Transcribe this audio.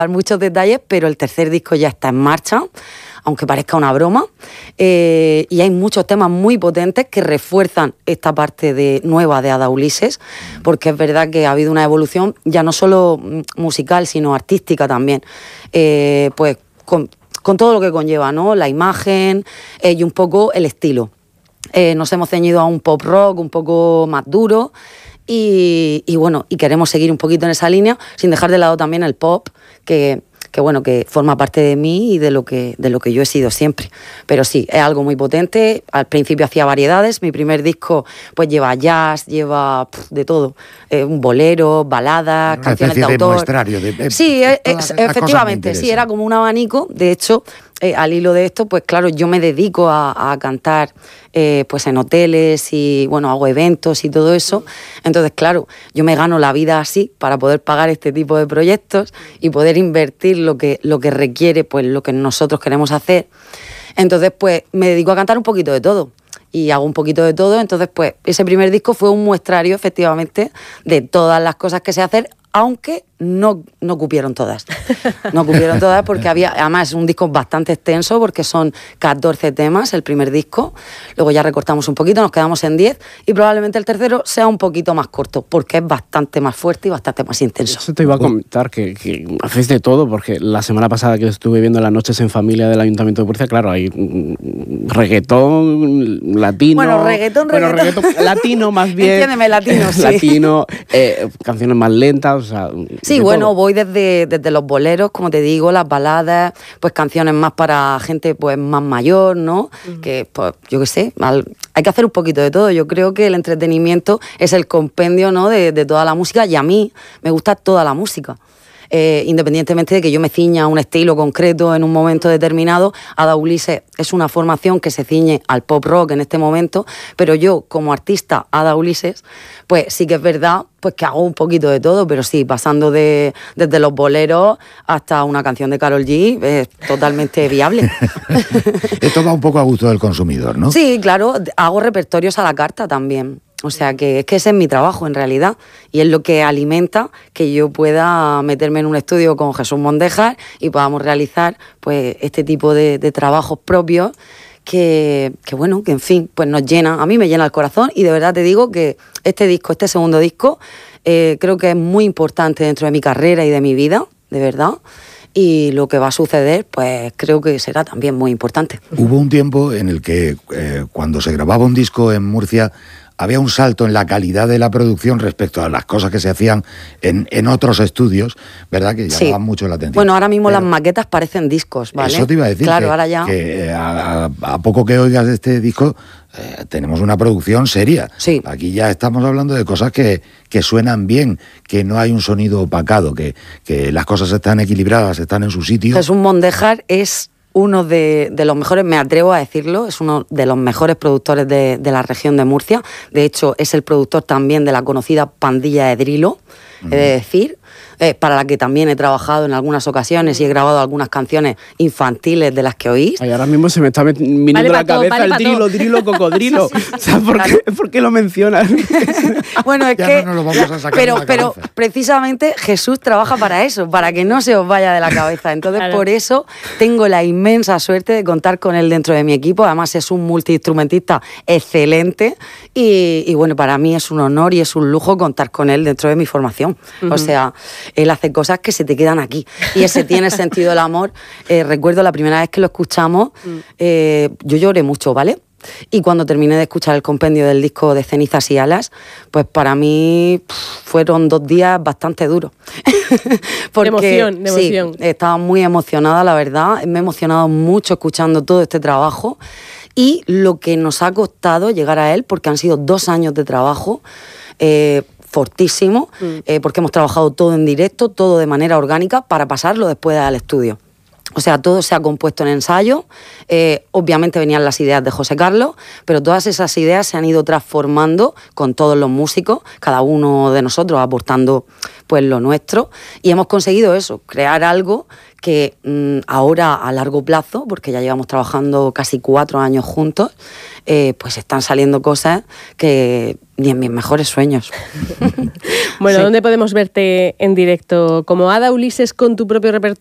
dar muchos detalles, pero el tercer disco ya está en marcha, aunque parezca una broma, y hay muchos temas muy potentes que refuerzan esta parte nueva de Ada Ulises, porque es verdad que ha habido una evolución ya no solo musical, sino artística también, pues con todo lo que conlleva, ¿no? La imagen y un poco el estilo. Nos hemos ceñido a un pop rock un poco más duro y bueno, y queremos seguir un poquito en esa línea, sin dejar de lado también el pop, que forma parte de mí y de lo que yo he sido siempre. Pero sí, es algo muy potente. Al principio hacía variedades. Mi primer disco pues lleva jazz, lleva de todo. Un bolero, baladas, una canciones de especie autor. De muestrario. Sí, efectivamente, sí, era como un abanico. De hecho, al hilo de esto, pues claro, yo me dedico a cantar pues en hoteles y bueno, hago eventos y todo eso. Entonces, claro, yo me gano la vida así para poder pagar este tipo de proyectos y poder invertir lo que requiere, pues lo que nosotros queremos hacer. Entonces, pues me dedico a cantar un poquito de todo. Y hago un poquito de todo, entonces pues ese primer disco fue un muestrario efectivamente de todas las cosas que sé hacer, aunque no cupieron todas. No cupieron todas porque además es un disco bastante extenso porque son 14 temas el primer disco, luego ya recortamos un poquito, nos quedamos en 10 y probablemente el tercero sea un poquito más corto porque es bastante más fuerte y bastante más intenso. Eso te iba a comentar, que hacéis de todo, porque la semana pasada que estuve viendo las noches en familia del Ayuntamiento de Murcia, claro, hay reggaetón, latino... Bueno, reggaetón latino más bien. Entiéndeme, latino, sí. Latino, canciones más lentas, o sea... Sí, bueno, todo. Voy desde los boleros, como te digo, las baladas, pues canciones más para gente pues más mayor, ¿no? Que, pues, yo qué sé, hay que hacer un poquito de todo. Yo creo que el entretenimiento es el compendio, ¿no? de toda la música, y a mí me gusta toda la música. Independientemente de que yo me ciña a un estilo concreto en un momento determinado, Ada Ulises es una formación que se ciñe al pop rock en este momento, pero yo como artista Ada Ulises, pues sí que es verdad pues que hago un poquito de todo, pero sí, pasando desde los boleros hasta una canción de Karol G, es totalmente viable. Esto va un poco a gusto del consumidor, ¿no? Sí, claro, hago repertorios a la carta también. O sea, que es que ese es mi trabajo en realidad y es lo que alimenta que yo pueda meterme en un estudio con Jesús Mondejar y podamos realizar pues este tipo de trabajos propios que bueno, que en fin, pues nos llena, a mí me llena el corazón y de verdad te digo que este segundo disco, creo que es muy importante dentro de mi carrera y de mi vida, de verdad. Y lo que va a suceder, pues creo que será también muy importante. Hubo un tiempo en el que cuando se grababa un disco en Murcia había un salto en la calidad de la producción respecto a las cosas que se hacían en otros estudios, ¿verdad? Que llamaban mucho la atención. Bueno, ahora mismo las maquetas parecen discos, ¿vale? Eso te iba a decir, claro, ahora ya... que a poco que oigas este disco, tenemos una producción seria. Sí. Aquí ya estamos hablando de cosas que suenan bien, que no hay un sonido opacado, que las cosas están equilibradas, están en su sitio. Jesús Mondejar es uno de los mejores, me atrevo a decirlo, es uno de los mejores productores de la región de Murcia. De hecho, es el productor también de la conocida Pandilla de Drilo, he de decir, para la que también he trabajado en algunas ocasiones y he grabado algunas canciones infantiles de las que oís. Ay, ahora mismo se me está viniendo la cabeza el drilo, cocodrilo. Sí. O sea, ¿por qué lo mencionas? Bueno, es ya que... no nos lo vamos a sacar pero precisamente Jesús trabaja para eso, para que no se os vaya de la cabeza. Entonces, claro. Por eso tengo la inmensa suerte de contar con él dentro de mi equipo. Además, es un multiinstrumentista excelente y bueno, para mí es un honor y es un lujo contar con él dentro de mi formación. O sea, él hace cosas que se te quedan aquí. Y ese tiene sentido del amor. Recuerdo la primera vez que lo escuchamos, yo lloré mucho, ¿vale? Y cuando terminé de escuchar el compendio del disco de Cenizas y Alas, pues para mí fueron 2 días bastante duros. Porque, de emoción. Sí, estaba muy emocionada, la verdad. Me he emocionado mucho escuchando todo este trabajo y lo que nos ha costado llegar a él, porque han sido 2 años de trabajo fortísimo, porque hemos trabajado todo en directo, todo de manera orgánica para pasarlo después al estudio. O sea, todo se ha compuesto en ensayo. Obviamente venían las ideas de José Carlos, pero todas esas ideas se han ido transformando con todos los músicos, cada uno de nosotros aportando pues lo nuestro, y hemos conseguido eso, crear algo que ahora a largo plazo, porque ya llevamos trabajando casi 4 años juntos, pues están saliendo cosas que ni en mis mejores sueños. Bueno, sí. ¿Dónde podemos verte en directo? ¿Como Ada Ulises con tu propio repertorio?